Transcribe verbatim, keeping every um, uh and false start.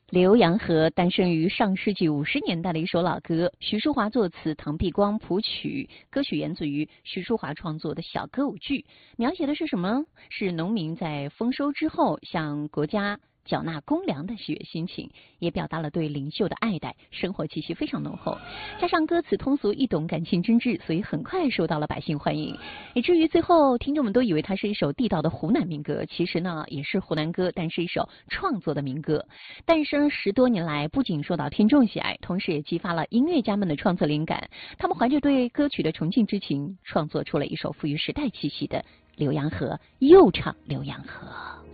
浏阳河诞生于上世纪五十年代的一首老歌，徐淑华作词，唐碧光谱曲。歌曲源自于徐淑华创作的小歌舞剧，描写的是什么？是农民在丰收之后向国家缴纳公粮的喜悦心情，也表达了对领袖的爱戴，生活气息非常浓厚。加上歌词通俗易懂，感情真挚，所以很快受到了百姓欢迎。以至于最后，听众们都以为它是一首地道的湖南民歌，其实呢，也是湖南歌，但是一首创作的民歌。诞生十多年来，不仅受到听众喜爱，同时也激发了音乐家们的创作灵感。他们怀着对歌曲的崇敬之情，创作出了一首富于时代气息的《浏阳河》，又唱《浏阳河》。